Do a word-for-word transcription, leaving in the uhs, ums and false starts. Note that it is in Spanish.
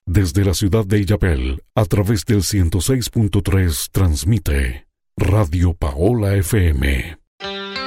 Desde la ciudad de Illapel, a través del ciento seis punto tres, transmite Radio Paola F M.